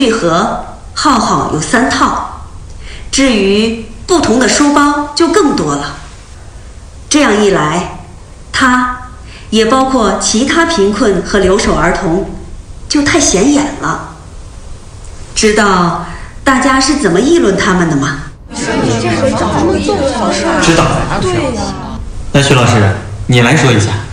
绿盒浩浩有3套，至于不同的书包就更多了。这样一来，他也包括其他贫困和留守儿童，就太显眼了。知道大家是怎么议论他们的吗？ 知道。那徐老师，你来说一下。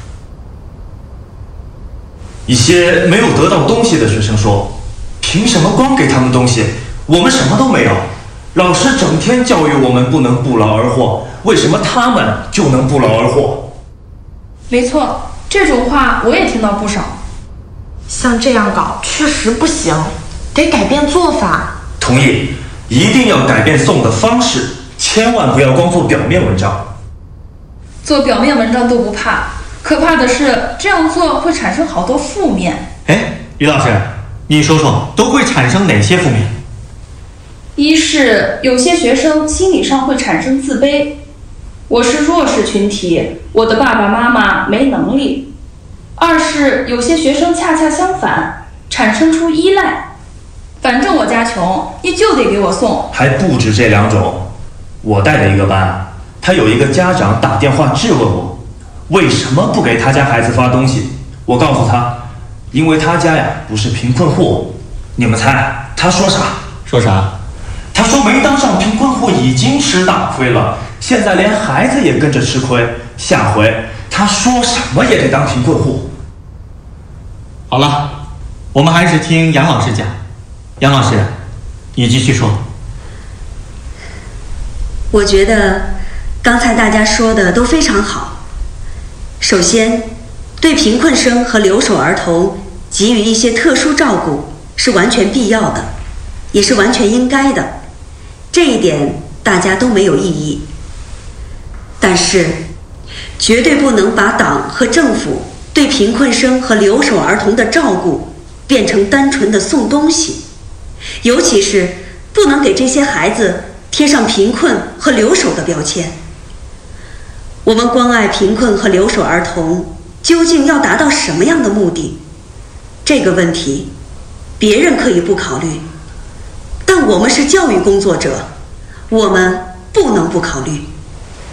一些没有得到东西的学生说，凭什么光给他们东西，我们什么都没有？老师整天教育我们不能不劳而获，为什么他们就能不劳而获？ 没错，这种话我也听到不少。 像这样搞确实不行，得改变做法。 同意，一定要改变送的方式，千万不要光做表面文章。 做表面文章都不怕，可怕的是这样做会产生好多负面。 哎，于老师，你说说都会产生哪些负面？ 一是有些学生心理上会产生自卑，我是弱势群体，我的爸爸妈妈没能力。二是有些学生恰恰相反，产生出依赖，反正我家穷，你就得给我送。 还不止这2种，我带的一个班，他有一个家长打电话质问我，为什么不给他家孩子发东西？我告诉他，因为他家呀不是贫困户。你们猜他说啥？ 说啥？ 他说没当上贫困户已经吃大亏了，现在连孩子也跟着吃亏，下回他说什么也得当贫困户。 好了，我们还是听杨老师讲。杨老师，你继续说。 我觉得刚才大家说的都非常好。首先，对贫困生和留守儿童给予一些特殊照顾是完全必要的，也是完全应该的，这一点大家都没有异议。但是绝对不能把党和政府对贫困生和留守儿童的照顾变成单纯的送东西，尤其是不能给这些孩子贴上贫困和留守的标签。我们关爱贫困和留守儿童究竟要达到什么样的目的？这个问题别人可以不考虑，但我们是教育工作者，我们不能不考虑。